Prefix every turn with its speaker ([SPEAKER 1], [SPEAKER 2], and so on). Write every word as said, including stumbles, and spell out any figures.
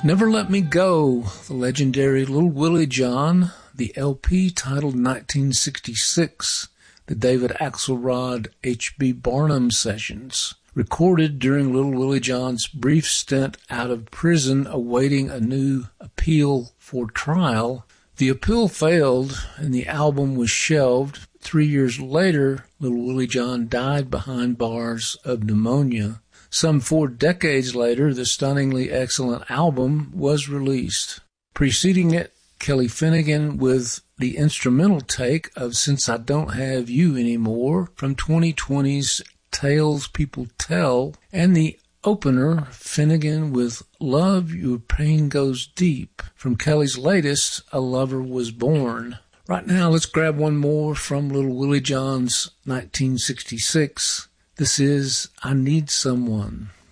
[SPEAKER 1] Never Let Me Go, the legendary Little Willie John, the L P titled nineteen sixty-six, the David Axelrod H B Barnum Sessions, recorded during Little Willie John's brief stint out of prison awaiting a new appeal for trial. The appeal failed and the album was shelved. Three years later, Little Willie John died behind bars of pneumonia. Some four decades later, the stunningly excellent album was released. Preceding it, Kelly Finnegan with the instrumental take of Since I Don't Have You Anymore from twenty twenty's Tales People Tell, and the opener, Finnegan with Love Your Pain Goes Deep from Kelly's latest, A Lover Was Born. Right now, let's grab one more from Little Willie John's nineteen sixty-six. This is I Need Someone.